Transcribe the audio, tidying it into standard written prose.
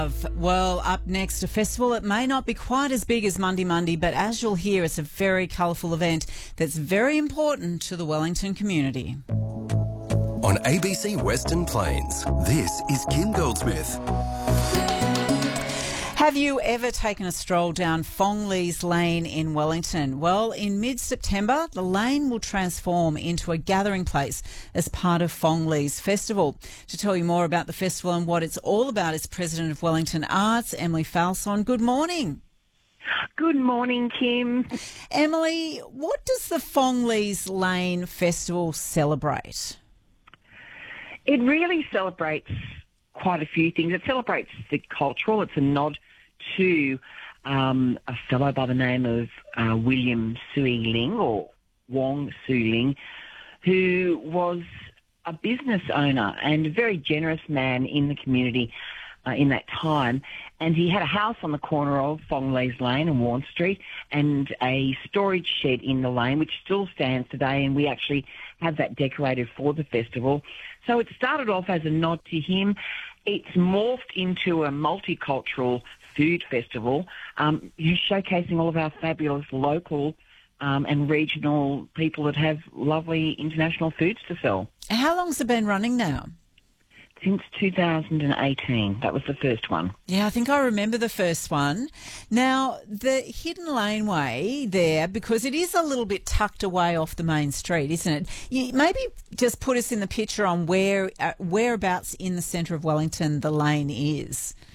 Well, up next, a festival that may not be quite as big as Monday Monday, but as you'll hear, it's a very colourful event that's very important to the Wellington community. On ABC Western Plains, this is Kim Goldsmith. Have you ever taken a stroll down Fongleys Lane in Wellington? Well, in mid-September, the lane will transform into a gathering place as part of Fongleys Festival. To tell you more about the festival and what it's all about is President of Wellington Arts, Emily Falson. Good morning. Good morning, Kim. Emily, what does the Fongleys Lane Festival celebrate? It really celebrates quite a few things. It celebrates the cultural. It's a nod to a fellow by the name of William Sui Ling, or Wong Sui Ling, who was a business owner and a very generous man in the community in that time. And he had a house on the corner of Fongleys Lane and Warren Street and a storage shed in the lane, which still stands today, and we actually have that decorated for the festival. So it started off as a nod to him. It's morphed into a multicultural food festival, showcasing all of our fabulous local and regional people that have lovely international foods to sell. How long's it been running now? Since 2018. That was the first one. Yeah, I think I remember the first one. Now, the hidden laneway there, because it is a little bit tucked away off the main street, isn't it? Maybe just put us in the picture on whereabouts in the centre of Wellington the lane is.